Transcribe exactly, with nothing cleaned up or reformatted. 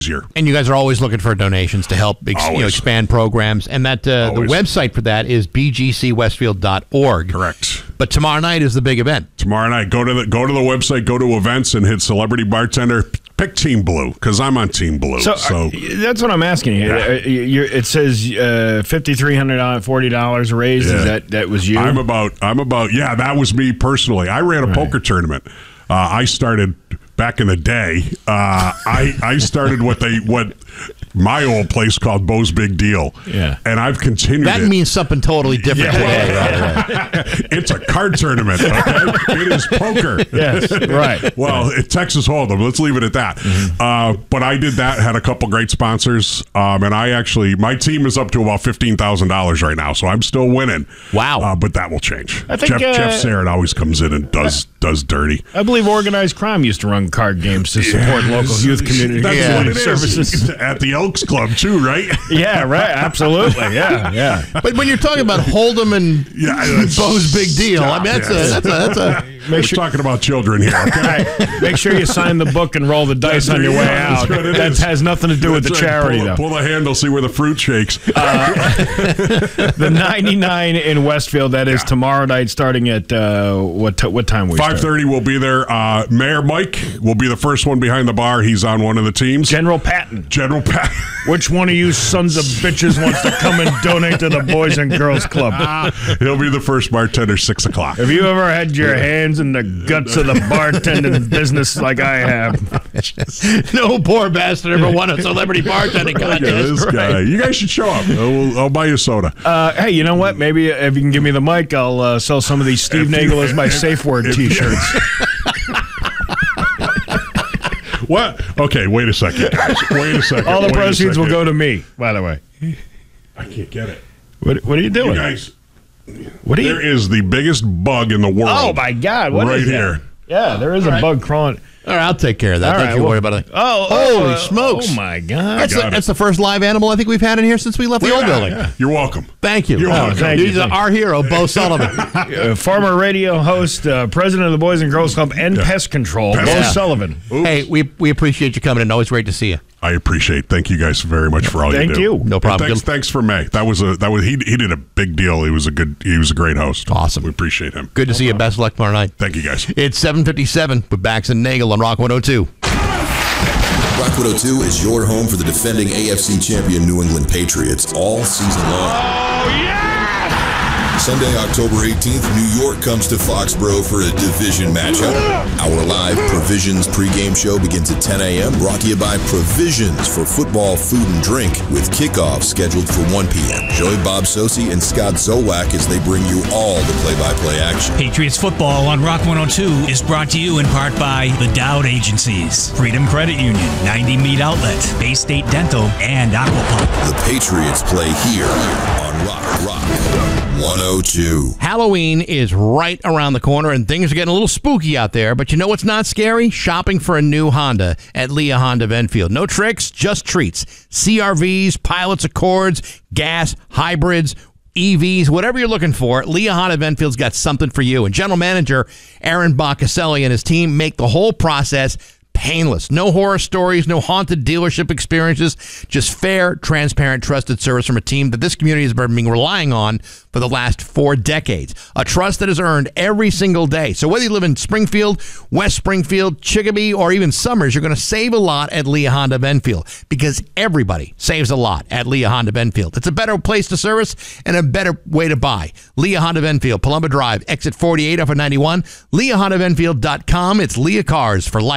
easier. And you guys are always looking for donations to help ex- you know, expand programs. And that uh, the website for that is b g c westfield dot org. Correct. But tomorrow night is the big event. Tomorrow night, go to the go to the website, go to events, and hit Celebrity Bartender. Pick Team Blue, because I'm on Team Blue. So, so. Uh, that's what I'm asking you. Yeah. You're, it says uh, five thousand three hundred forty dollars raised. Yeah. Is that that was you? I'm about, I'm about, yeah, that was me personally. I ran a right. poker tournament. Uh, I started back in the day. Uh, I I started what they what my old place called Bo's Big Deal. Yeah, and I've continued. That it. means something totally different yeah. today. Right, right. It's a card tournament. Okay? It is poker. Yes, right. Well, it, Texas Hold'em. Let's leave it at that. Mm-hmm. Uh, but I did that. Had a couple great sponsors, um, and I actually my team is up to about fifteen thousand dollars right now. So I'm still winning. Wow. Uh, but that will change. I think, Jeff uh, Jeff Sarrett always comes in and does does dirty. I believe organized crime used to run card games to support yeah. local youth community That's yeah. what it services is. At the Elks Club too, right? Yeah, right. Absolutely. Yeah, yeah. But when you're talking about Hold'em and yeah, Bo's Big Deal, I mean that's yeah. a that's a that's a. Make We're sure, talking about children here. Okay? Right. Make sure you sign the book and roll the dice on your way yeah, out. That has nothing to do that's with the right. charity, pull, though. Pull the handle, see where the fruit shakes. Uh, the ninety-nine in Westfield. That is yeah. tomorrow night, starting at uh, what t- what time? We five thirty. We'll be there. Uh, Mayor Mike will be the first one behind the bar. He's on one of the teams. General Patton. General Patton. Which one of you sons of bitches wants to come and donate to the Boys and Girls Club? He'll be the first bartender, six o'clock. Have you ever had your hands in the guts of the bartending business like I have? No poor bastard ever won a celebrity bartending contest. Yeah, this right. guy. You guys should show up. I'll, I'll buy you a soda. Uh, hey, you know what? Maybe if you can give me the mic, I'll uh, sell some of these Steve if Nagel as my if, safe word if, T-shirts. What? Okay, wait a second, guys. Wait a second. All the wait proceeds will go to me, by the way. I can't get it. What, what are you doing? You guys, what are you? There is the biggest bug in the world. Oh, my God. What right is that? here. Yeah, there is All a right. bug crawling. All right, I'll take care of that. All Don't right, you well, worry about it. Oh, holy uh, smokes! Oh my God! That's, the, that's the first live animal I think we've had in here since we left the yeah, old building. Yeah. You're welcome. Thank you. You're oh, welcome. Thank He's you. Our hero, Bo Sullivan, uh, former radio host, uh, president of the Boys and Girls Club, and yeah. Pest Control. Pest Bo yeah. Sullivan. Oops. Hey, we we appreciate you coming in. Always great to see you. I appreciate. Thank you guys very much for all Thank you do. you. No problem. Thanks, thanks for May. That was a that was he he did a big deal. He was a good he was a great host. Awesome. We appreciate him. Good to no see problem. you. Best of luck tomorrow night. Thank you guys. It's seven fifty-seven with Bax and Nagel on Rock one oh two. Rock one oh two is your home for the defending A F C champion New England Patriots all season long. Oh yeah! Sunday, October eighteenth, New York comes to Foxborough for a division matchup. Our live Provisions pregame show begins at ten a.m. Brought to you by Provisions for football, food, and drink, with kickoff scheduled for one p.m. Join Bob Sosi and Scott Zolak as they bring you all the play-by-play action. Patriots football on Rock one oh two is brought to you in part by the Dowd Agencies, Freedom Credit Union, ninety Meat Outlet, Bay State Dental, and Aquapump. The Patriots play here on Rock Rock one oh two. Halloween is right around the corner, and things are getting a little spooky out there. But you know what's not scary? Shopping for a new Honda at Leah Honda of Enfield. No tricks, just treats. C R Vs, Pilots Accords, gas, hybrids, E Vs, whatever you're looking for, Leah Honda of Enfield's got something for you. And General Manager Aaron Boccaselli and his team make the whole process painless. No horror stories, no haunted dealership experiences, just fair, transparent, trusted service from a team that this community has been relying on for the last four decades. A trust that is earned every single day. So whether you live in Springfield, West Springfield, Chicopee, or even Summers, you're going to save a lot at Leah Honda of Enfield, because everybody saves a lot at Leah Honda of Enfield. It's a better place to service and a better way to buy. Leah Honda of Enfield, Palumba Drive, exit forty-eight off of ninety-one, leah honda of enfield dot com. It's Leah Cars for life.